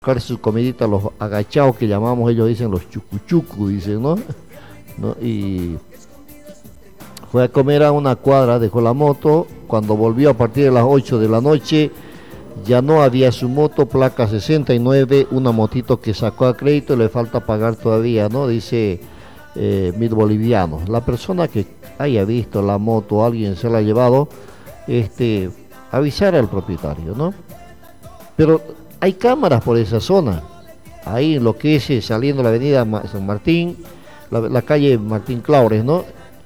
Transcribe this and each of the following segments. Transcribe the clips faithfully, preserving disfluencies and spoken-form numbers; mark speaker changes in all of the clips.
Speaker 1: buscar su comidita, los agachados que llamamos, ellos dicen los chucuchucu, dicen, ¿no? ¿no? Y fue a comer a una cuadra, dejó la moto, cuando volvió a partir de las ocho de la noche, ya no había su moto, placa sesenta y nueve, una motito que sacó a crédito y le falta pagar todavía, ¿no? Dice eh, mil bolivianos. La persona que haya visto la moto, alguien se la ha llevado, este, avisar al propietario, ¿no? Pero hay cámaras por esa zona, ahí en lo que es eh, saliendo la avenida San Martín, la, la calle Martín Claures, ¿no?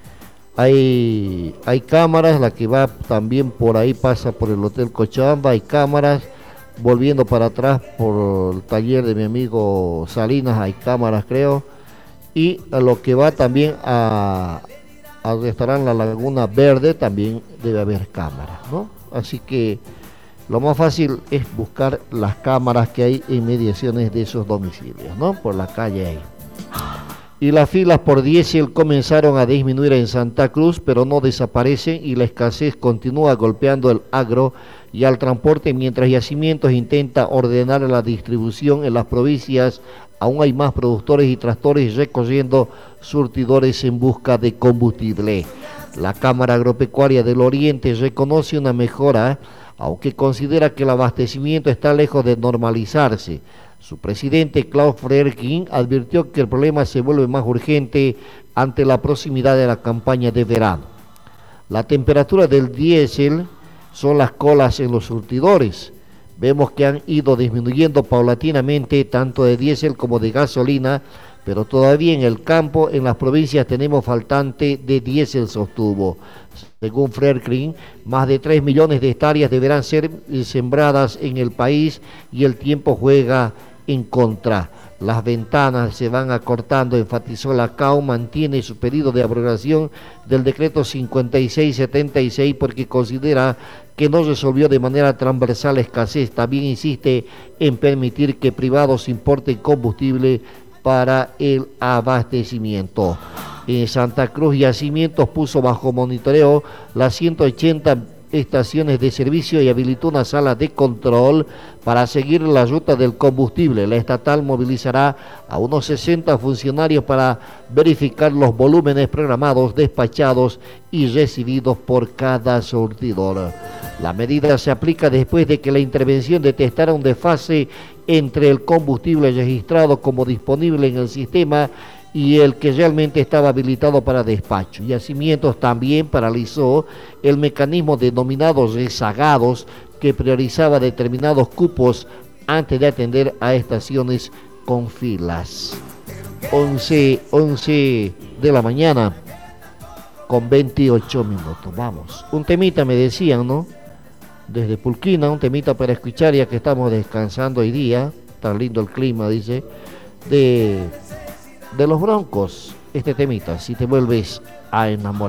Speaker 1: Hay, hay cámaras, la que va también por ahí pasa por el Hotel Cochabamba, hay cámaras, volviendo para atrás por el taller de mi amigo Salinas, hay cámaras creo, y a lo que va también a, al restaurante La Laguna Verde también debe haber cámaras, ¿no? Así que lo más fácil es buscar las cámaras que hay en mediaciones de esos domicilios, ¿no? Por la calle ahí. Y las filas por diésel comenzaron a disminuir en Santa Cruz, pero no desaparecen y la escasez continúa golpeando el agro y al transporte, mientras Yacimientos intenta ordenar la distribución en las provincias. Aún hay más productores y tractores recorriendo surtidores en busca de combustible. La Cámara Agropecuaria del Oriente reconoce una mejora, aunque considera que el abastecimiento está lejos de normalizarse. Su presidente, Klaus Frederiking, advirtió que el problema se vuelve más urgente ante la proximidad de la campaña de verano. La temperatura del diésel son las colas en los surtidores. Vemos que han ido disminuyendo paulatinamente tanto de diésel como de gasolina, pero todavía en el campo, en las provincias, tenemos faltante de diésel, sostuvo. Según Frederiking, más de tres millones de hectáreas deberán ser sembradas en el país y el tiempo juega en contra. Las ventanas se van acortando, enfatizó la C A U, mantiene su pedido de abrogación del decreto cincuenta y seis setenta y seis porque considera que no resolvió de manera transversal la escasez. También insiste en permitir que privados importen combustible para el abastecimiento. En Santa Cruz, Yacimientos puso bajo monitoreo las ciento ochenta estaciones de servicio y habilitó una sala de control para seguir la ruta del combustible. La estatal movilizará a unos sesenta funcionarios para verificar los volúmenes programados, despachados y recibidos por cada surtidor. La medida se aplica después de que la intervención detectara un desfase entre el combustible registrado como disponible en el sistema y el que realmente estaba habilitado para despacho. Yacimientos también paralizó el mecanismo denominado rezagados, que priorizaba determinados cupos antes de atender a estaciones con filas. once, once de la mañana con veintiocho minutos. Vamos, un temita me decían, ¿no? Desde Pulquina, un temita para escuchar ya que estamos descansando hoy día, tan lindo el clima, dice, de... de los Broncos, este temita, si te vuelves a enamorar.